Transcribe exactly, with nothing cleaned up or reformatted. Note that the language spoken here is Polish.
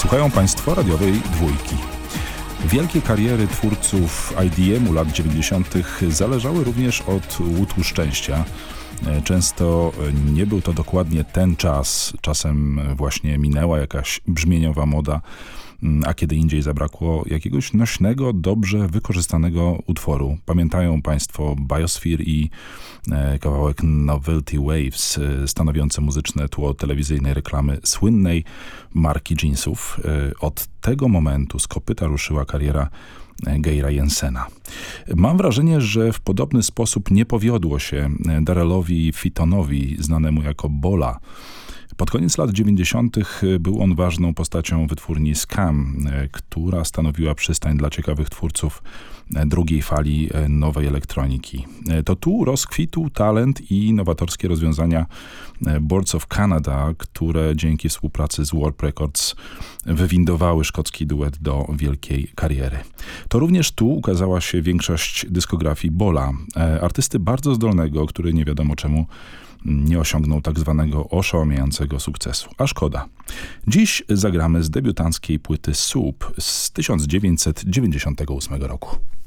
Słuchają Państwo radiowej dwójki. Wielkie kariery twórców I D M u lat dziewięćdziesiątych zależały również od łutu szczęścia. Często nie był to dokładnie ten czas, czasem właśnie minęła jakaś brzmieniowa moda, a kiedy indziej zabrakło jakiegoś nośnego, dobrze wykorzystanego utworu. Pamiętają Państwo Biosphere i kawałek Novelty Waves, stanowiący muzyczne tło telewizyjnej reklamy słynnej marki jeansów. Od tego momentu z kopyta ruszyła kariera Geira Jensena. Mam wrażenie, że w podobny sposób nie powiodło się Darylowi Fitonowi, znanemu jako Bola. Pod koniec lat dziewięćdziesiątych był on ważną postacią wytwórni Scam, która stanowiła przystań dla ciekawych twórców drugiej fali nowej elektroniki. To tu rozkwitł talent i nowatorskie rozwiązania Boards of Canada, które dzięki współpracy z Warp Records wywindowały szkocki duet do wielkiej kariery. To również tu ukazała się większość dyskografii Bola, artysty bardzo zdolnego, który nie wiadomo czemu nie osiągnął tak zwanego oszałamiającego sukcesu. A szkoda. Dziś zagramy z debiutanckiej płyty Soup z tysiąc dziewięćset dziewięćdziesiątego ósmego roku.